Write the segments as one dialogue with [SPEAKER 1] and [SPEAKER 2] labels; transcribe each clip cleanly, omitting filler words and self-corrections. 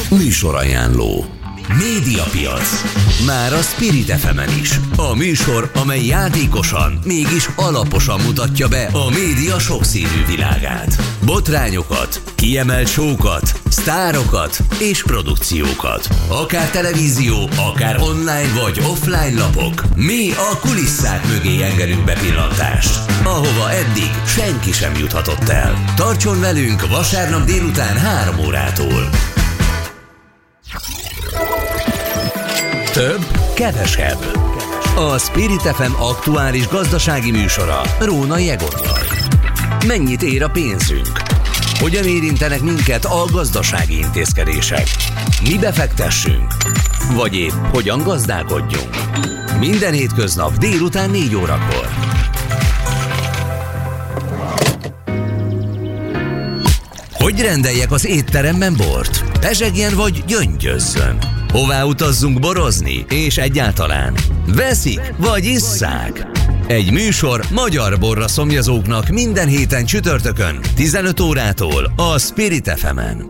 [SPEAKER 1] Műsorajánló. Médiapiac. Már a Spirit FM-en is. A műsor, amely játékosan, mégis alaposan mutatja be a média sokszínű világát. Botrányokat, kiemelt show-kat, sztárokat és produkciókat. Akár televízió, akár online vagy offline lapok. Mi a kulisszák mögé engedünk bepillantást, ahova eddig senki sem juthatott el. Tartson velünk vasárnap délután 3 órától. Több, kevesebb. A Spirit FM aktuális gazdasági műsora Rónai Egonnal. Mennyit ér a pénzünk? Hogyan érintenek minket a gazdasági intézkedések? Mi befektessünk? Vagy épp hogyan gazdálkodjunk? Minden hétköznap délután 4 órakor. Hogy rendeljek az étteremben bort? Pezsegjen vagy gyöngyözzön? Hová utazzunk borozni? És egyáltalán veszik vagy isszák? Egy műsor magyar borra szomjazóknak minden héten csütörtökön 15 órától a Spirit FM-en.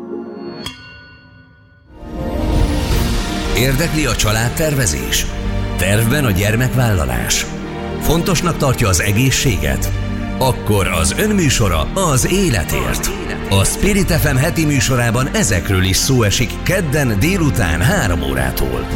[SPEAKER 1] Érdekli a családtervezés? Tervben a gyermekvállalás? Fontosnak tartja az egészséget? Akkor az önműsora az életért. A Spirit FM heti műsorában ezekről is szó esik kedden délután 3 órától.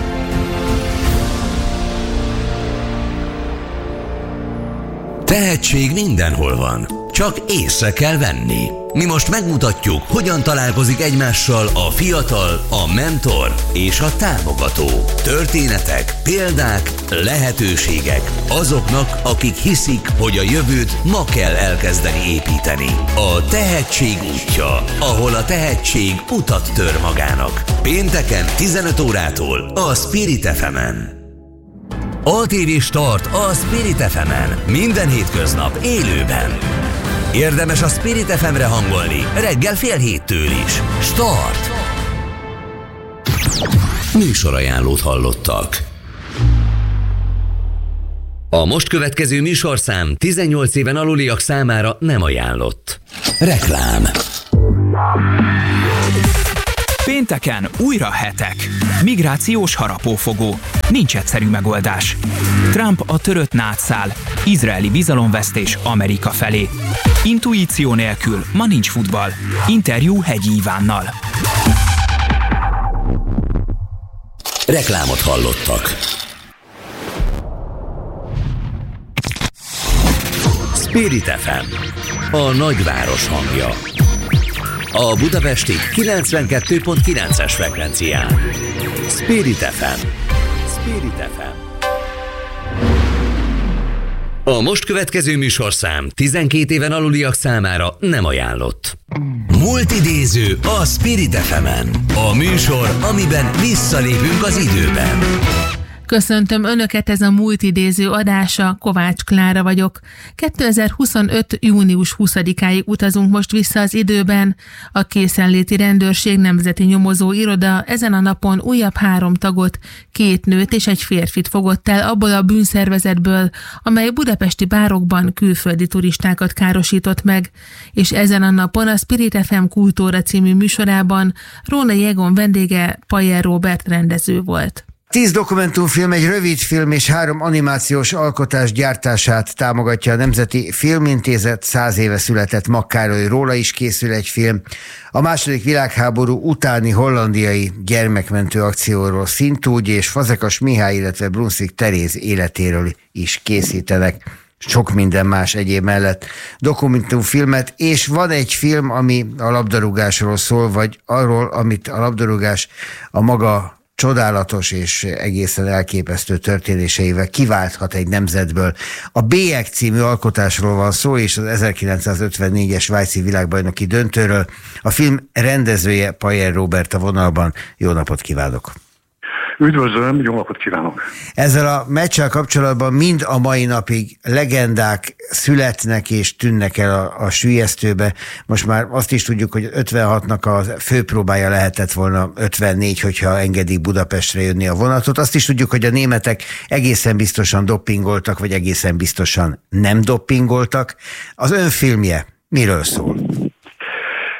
[SPEAKER 1] Tehetség mindenhol van, csak észre kell venni. Mi most megmutatjuk, hogyan találkozik egymással a fiatal, a mentor és a támogató. Történetek, példák, lehetőségek azoknak, akik hiszik, hogy a jövőt ma kell elkezdeni építeni. A tehetség útja, ahol a tehetség utat tör magának. Pénteken 15 órától a Spirit FM-en. ATV Start a Spirit FM-en. Minden hétköznap élőben. Érdemes a Spirit FM-re hangolni, reggel 6:30 is. Start! Műsorajánlót hallottak. A most következő műsorszám 18 éven aluliak számára nem ajánlott. Reklám.
[SPEAKER 2] Pénteken újra hetek. Migrációs harapófogó. Nincs egyszerű megoldás. Trump a törött nátszál. Izraeli bizalomvesztés Amerika felé. Intuíció nélkül ma nincs futball. Interjú Hegyi Ivánnal.
[SPEAKER 1] Reklámot hallottak. Spirit FM, a nagyváros hangja. A budapesti 92.9-es frekvencián. Spirit FM. Spirit FM. A most következő műsorszám 12 éven aluliak számára nem ajánlott. Múltidéző a Spirit FM-en. A műsor, amiben visszalépünk az időben.
[SPEAKER 3] Köszöntöm Önöket, ez a múltidéző adása, Kovács Klára vagyok. 2025. június 20-áig utazunk most vissza az időben. A Készenléti Rendőrség Nemzeti Nyomozó Iroda ezen a napon újabb 3 tagot, 2 nőt és egy férfit fogott el abból a bűnszervezetből, amely budapesti bárokban külföldi turistákat károsított meg. És ezen a napon a Spirit FM Kultúra című műsorában Rónai Egon vendége Pajer Róbert rendező volt.
[SPEAKER 4] 10 dokumentumfilm, egy rövidfilm és 3 animációs alkotás gyártását támogatja a Nemzeti Filmintézet. 100 éve született Mag Károly, róla is készül egy film. A II. Világháború utáni hollandiai gyermekmentő akcióról Szintúgy és Fazekas Mihály, illetve Brunswick Teréz életéről is készítenek. Sok minden más egyéb mellett dokumentumfilmet, és van egy film, ami a labdarúgásról szól, vagy arról, amit a labdarúgás a maga csodálatos és egészen elképesztő történéseivel kiválthat egy nemzetből. A Bélyeg című alkotásról van szó, és az 1954-es svájci világbajnoki döntőről. A film rendezője Pajer Róbert a vonalban. Jó napot kívánok!
[SPEAKER 5] Üdvözlöm, jó napot kívánok!
[SPEAKER 4] Ezzel a meccsel kapcsolatban mind a mai napig legendák születnek és tűnnek el a süllyesztőbe. Most már azt is tudjuk, hogy 56-nak a főpróbája lehetett volna 54, hogyha engedik Budapestre jönni a vonatot. Azt is tudjuk, hogy a németek egészen biztosan doppingoltak, vagy egészen biztosan nem doppingoltak. Az ön filmje miről szól?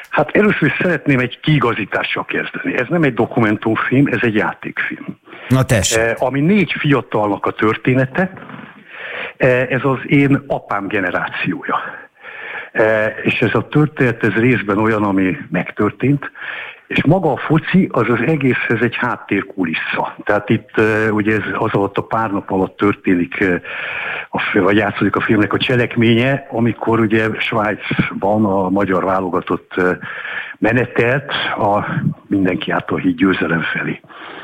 [SPEAKER 5] Hát először is szeretném egy kiigazítással kezdeni. Ez nem egy dokumentumfilm, ez egy játékfilm.
[SPEAKER 4] Na tessék.
[SPEAKER 5] Ami 4 fiatalnak a története, ez az én apám generációja. És ez a történet, ez részben olyan, ami megtörtént, és maga a foci az egészhez egy háttérkulissza. Tehát itt ugye ez az alatt a pár nap alatt történik, vagy játszódik a filmnek a cselekménye, amikor ugye Svájcban a magyar válogatott menetelt a mindenki által híd győzelem felé.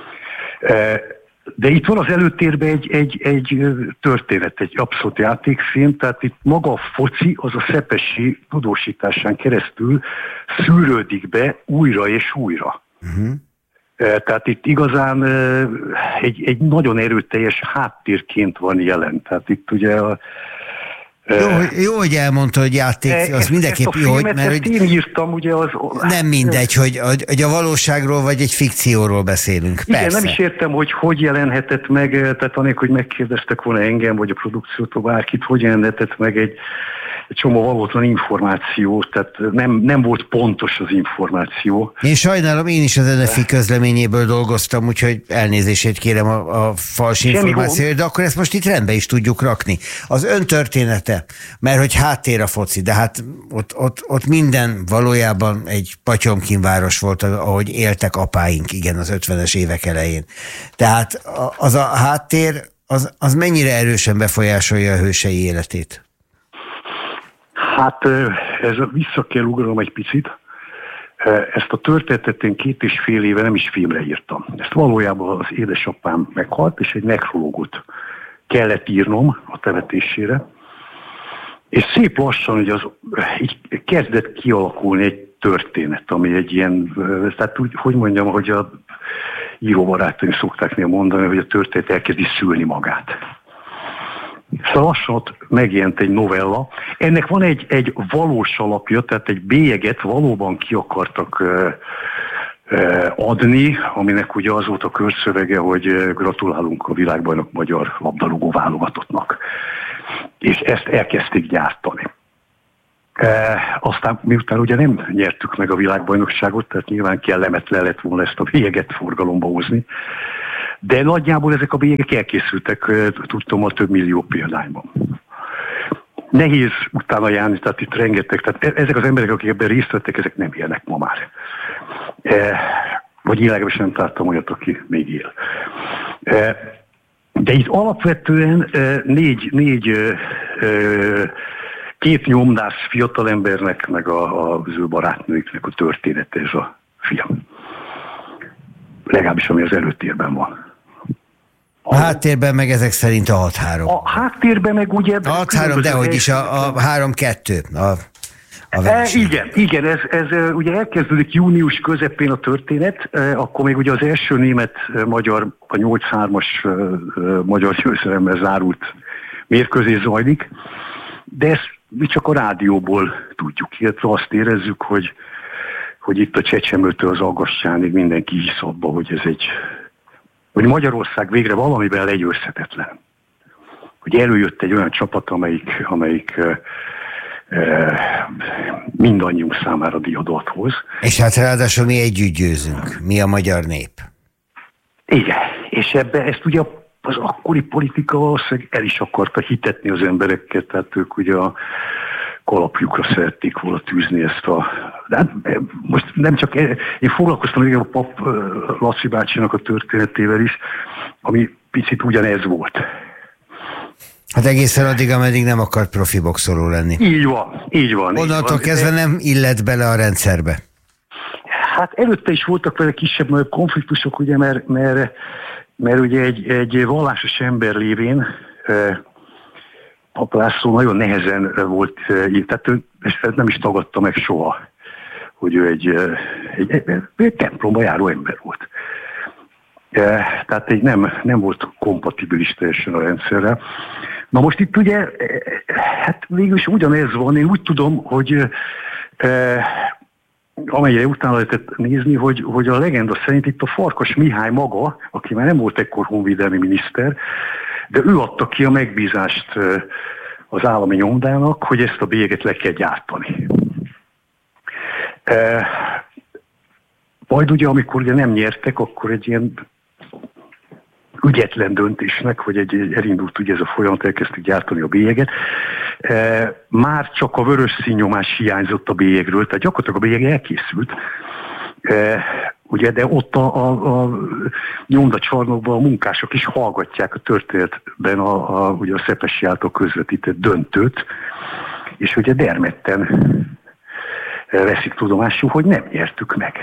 [SPEAKER 5] De itt van az előtérben egy történet, egy abszolút játékfilm, tehát itt maga a foci az a Szepessy tudósításán keresztül szűrődik be újra és újra. Tehát itt igazán egy nagyon erőteljes háttérként van jelen. Tehát itt ugye
[SPEAKER 4] Jó, hogy elmondta, hogy játék, az mindenképp jó,
[SPEAKER 5] mert hogy én írtam, ugye az...
[SPEAKER 4] Nem mindegy, hogy a valóságról vagy egy fikcióról beszélünk.
[SPEAKER 5] Igen,
[SPEAKER 4] persze.
[SPEAKER 5] nem is értem, hogy jelenhetett meg, tehát anélkül, hogy megkérdeztek volna engem, vagy a produkciótól bárkit, hogy jelenhetett meg egy csomó valótlan információ, tehát nem volt pontos az információ.
[SPEAKER 4] Én sajnálom, én is az NFI közleményéből dolgoztam, úgyhogy elnézését kérem a fals információért, de akkor ezt most itt rendbe is tudjuk rakni. Az ön története, mert hogy háttér a foci, de hát ott minden valójában egy Potyomkin-város volt, ahogy éltek apáink, igen, az 50-es évek elején. Tehát az a háttér, az mennyire erősen befolyásolja a hősei életét?
[SPEAKER 5] Hát ez vissza kell ugranom egy picit. Ezt a történetet én 2,5 éve nem is filmre írtam. Ezt valójában az édesapám meghalt, és egy nekrológot kellett írnom a temetésére. És szép lassan, hogy így kezdett kialakulni egy történet, ami egy ilyen, tehát úgy, hogy mondjam, hogy a íróbarátaim szokták néha mondani, hogy a történet elkezdi szülni magát. Szóval lassan ott megjelent egy novella. Ennek van egy valós alapja, tehát egy bélyeget valóban ki akartak adni, aminek ugye az volt a körszövege, hogy gratulálunk a világbajnok magyar labdarúgó válogatottnak. És ezt elkezdték gyártani. Aztán miután ugye nem nyertük meg a világbajnokságot, tehát nyilván kellemetlen lett volna ezt a bélyeget forgalomba hozni, de nagyjából ezek a bélyegek elkészültek, tudtam, a több millió példányban. Nehéz utána járni, tehát itt rengeteg, tehát ezek az emberek, akik ebben részt vettek, ezek nem élnek ma már. Vagy én legalábbis nem találtam olyat, aki még él. De itt alapvetően két nyomdász fiatalembernek, meg az ő barátnőiknek a története ez a film. Legalábbis ami az előtérben van.
[SPEAKER 4] A háttérben meg ezek szerint a 6-3.
[SPEAKER 5] A háttérben meg ugye...
[SPEAKER 4] A 6-3, dehogy is a 3-2.
[SPEAKER 5] Igen, ez ugye elkezdődik június közepén a történet, akkor még ugye az első német-magyar, a 8-3-as magyar győzelemmel zárult mérkőzés zajlik, de ezt mi csak a rádióból tudjuk, illetve azt érezzük, hogy itt a Csecsemőtől az Aggastyánig mindenki hisz abba, hogy Magyarország végre valamiben legyőzhetetlen. Hogy előjött egy olyan csapat, amelyik mindannyiunk számára diadalt hoz.
[SPEAKER 4] És hát ráadásul mi együtt győzünk. Mi a magyar nép.
[SPEAKER 5] Igen, és ezt ugye az akkori politika valószínűleg el is akarta hitetni az embereket, tehát ők ugye a kalapjukra szerették volna tűzni ezt a... De hát most nem csak... Én foglalkoztam a Pap Laci bácsinak a történetével is, ami picit ugyanez volt.
[SPEAKER 4] Hát egészen addig, ameddig nem akart profi boxoló lenni.
[SPEAKER 5] Így van.
[SPEAKER 4] Onnantól kezdve nem illett bele a rendszerbe.
[SPEAKER 5] Hát előtte is voltak vele kisebb konfliktusok, ugye, mert ugye egy vallásos ember lévén Pap László nagyon nehezen volt, tehát ő nem is tagadta meg soha, hogy ő egy templomba járó ember volt. Tehát nem volt kompatibilis teljesen a rendszerrel. Na most itt ugye, hát végül is ugyanez van, én úgy tudom, hogy amennyire utána lehetett nézni, hogy a legenda szerint itt a Farkas Mihály maga, aki már nem volt ekkor honvédelmi miniszter, de ő adta ki a megbízást az állami nyomdának, hogy ezt a bélyeget le kell gyártani. Majd ugye, amikor ugye nem nyertek, akkor egy ilyen ügyetlen döntésnek, hogy elindult ugye ez a folyamat, elkezdtük gyártani a bélyeget. Már csak a vörös színnyomás hiányzott a bélyegről, tehát gyakorlatilag a bélyeg elkészült. Ugye, de ott a nyomdacsarnokban a munkások is hallgatják a történetben ugye a Szepessy által közvetített döntőt, és ugye dermedten veszik tudomásul, hogy nem nyertük meg.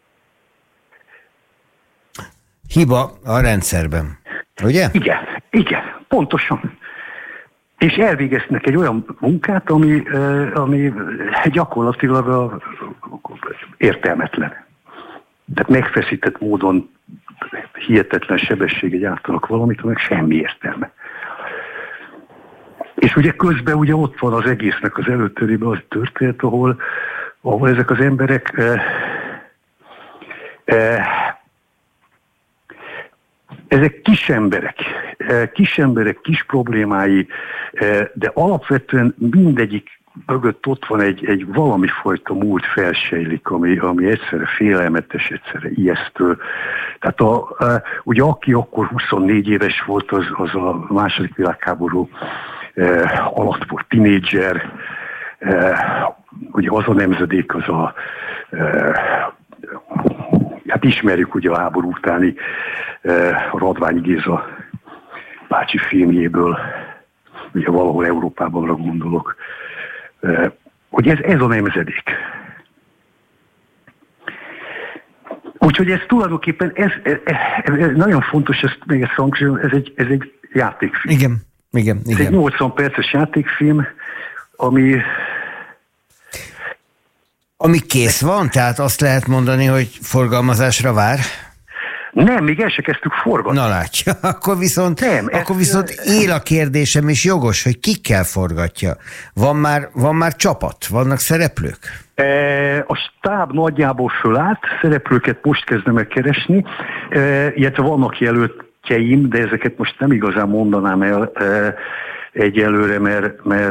[SPEAKER 4] Hiba a rendszerben, ugye?
[SPEAKER 5] Igen, pontosan. És elvégeznek egy olyan munkát, ami gyakorlatilag értelmetlen. Tehát megfeszített módon hihetetlen sebességgel gyártanak valamit, aminek semmi értelme. És ugye közben ugye ott van az egésznek az előtérében az történet, ahol ezek az emberek ezek kis emberek, kis problémái, de alapvetően mindegyik mögött ott van egy valami fajta múlt felsejlik, ami egyszerre félelmetes, egyszerre ijesztő. Tehát ugye aki akkor 24 éves volt, az a második világháború alatt volt tinédzser, ugye az a nemzedék, hát ismerjük ugye a háború utáni a Radványi Géza bácsi filmjéből, ugye valahol Európában gondolok, hogy ez a nemzedék. Úgyhogy ez tulajdonképpen, ez nagyon fontos, ezt még ezt hangsúlyozom, ez egy játékfilm.
[SPEAKER 4] Igen.
[SPEAKER 5] Ez egy 80 perces játékfilm, ami
[SPEAKER 4] kész van? Tehát azt lehet mondani, hogy forgalmazásra vár?
[SPEAKER 5] Nem, még el se kezdtük forgatni.
[SPEAKER 4] Na látja, akkor viszont él a kérdésem, és jogos, hogy kikkel forgatja. Van már csapat? Vannak szereplők?
[SPEAKER 5] A stáb nagyjából fölállt, szereplőket most kezdem el keresni, illetve vannak jelöltjeim, de ezeket most nem igazán mondanám el egyelőre, mert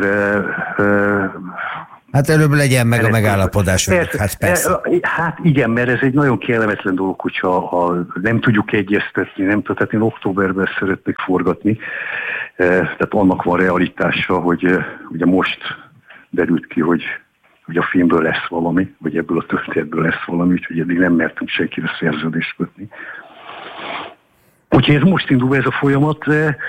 [SPEAKER 4] hát előbb legyen meg a megállapodás. Persze.
[SPEAKER 5] Hát igen, mert ez egy nagyon kellemetlen dolog, hogyha nem tudjuk egyeztetni, tehát én októberben szeretnék forgatni, tehát annak van realitása, hogy ugye most derült ki, hogy a filmből lesz valami, vagy ebből a történetből lesz valami, úgyhogy eddig nem mertünk senkire szerződést kötni. Úgyhogy ez most indul ez a folyamat.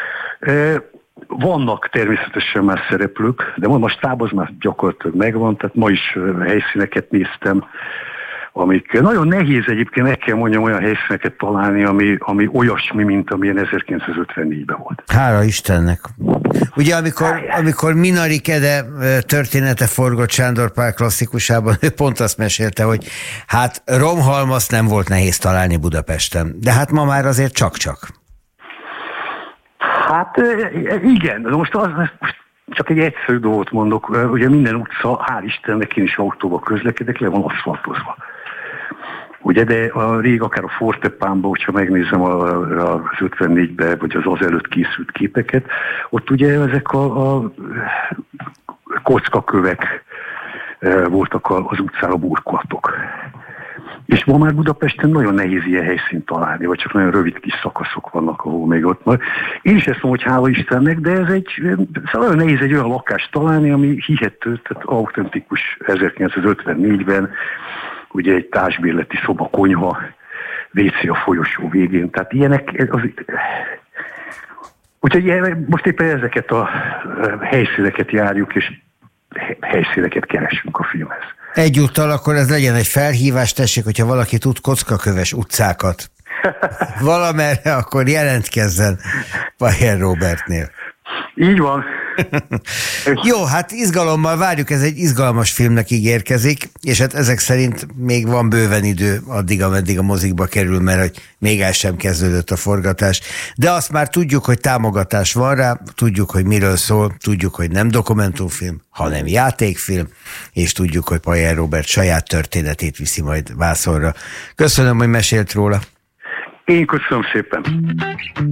[SPEAKER 5] Vannak természetesen már szereplők, de a stáb az már gyakorlatilag megvan, tehát ma is helyszíneket néztem, amik nagyon nehéz egyébként, meg kell mondjam, olyan helyszíneket találni, ami olyasmi, mint amilyen 1954-ben volt.
[SPEAKER 4] Hála Istennek! Ugye amikor Minari Kede története forgott Sándor Pál klasszikusában, ő pont azt mesélte, hogy hát romhalmazt nem volt nehéz találni Budapesten, de hát ma már azért csak-csak.
[SPEAKER 5] Hát igen, de most csak egy egyszerű dolgot mondok, ugye minden utca, hál' Istennek, én is autóba közlekedek, le van aszfaltozva. Ugye, de rég akár a Fortepánban, hogyha megnézem az 54-ben, vagy az előtt készült képeket, ott ugye ezek a kockakövek voltak az utcára burkolatok. És ma már Budapesten nagyon nehéz ilyen helyszínt találni, vagy csak nagyon rövid kis szakaszok vannak, ahol még ott van. Én is ezt mondom, hogy hála Istennek, de ez nagyon nehéz egy olyan lakást találni, ami hihető, tehát autentikus 1954-ben, ugye egy társbérleti szoba, konyha, WC a folyosó végén, tehát ilyenek. Úgyhogy most éppen ezeket a helyszíneket járjuk, és helyszíneket keresünk a filmhez.
[SPEAKER 4] Egyúttal akkor ez legyen egy felhívás, tessék, hogyha valaki tud kockaköves utcákat valamerre, akkor jelentkezzen Pajer Robertnél.
[SPEAKER 5] Így van.
[SPEAKER 4] Jó, hát izgalommal várjuk, ez egy izgalmas filmnek ígérkezik, és hát ezek szerint még van bőven idő addig, ameddig a mozikba kerül, mert hogy még el sem kezdődött a forgatás. De azt már tudjuk, hogy támogatás van rá, tudjuk, hogy miről szól, tudjuk, hogy nem dokumentumfilm, hanem játékfilm, és tudjuk, hogy Pajer Robert saját történetét viszi majd vászonra. Köszönöm, hogy mesélt róla.
[SPEAKER 5] Én köszönöm szépen.